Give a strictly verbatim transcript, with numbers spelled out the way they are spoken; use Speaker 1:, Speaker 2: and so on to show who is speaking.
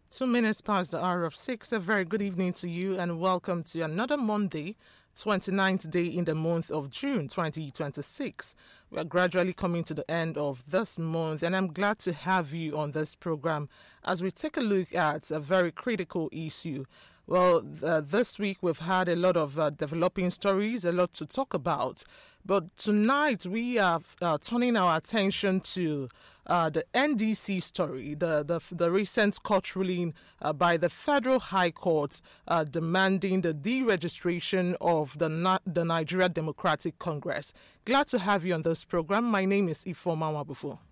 Speaker 1: Two minutes past the hour of six. A very good evening to you and welcome to another Monday, twenty-ninth day in the month of June twenty twenty-six. We are gradually coming to the end of this month and I'm glad to have you on this program as we take a look at a very critical issue. Well, uh, this week we've had a lot of uh, developing stories, a lot to talk about. But tonight we are uh, turning our attention to uh, the N D C story, the, the, the recent court ruling uh, by the Federal High Court uh, demanding the deregistration of the, Na- the Nigeria Democratic Congress. Glad to have you on this program. My name is Ifoma Wabufu.